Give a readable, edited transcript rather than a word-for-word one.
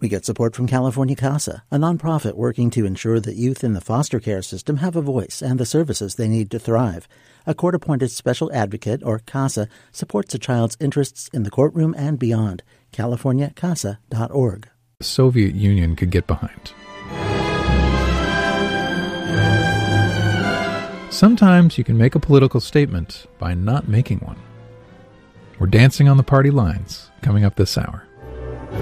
We get support from California CASA, a nonprofit working to ensure that youth in the foster care system have a voice and the services they need to thrive. A court-appointed special advocate, or CASA, supports a child's interests in the courtroom and beyond. CaliforniaCASA.org. The Soviet Union could get behind. Sometimes you can make a political statement by not making one. We're dancing on the party lines coming up this hour.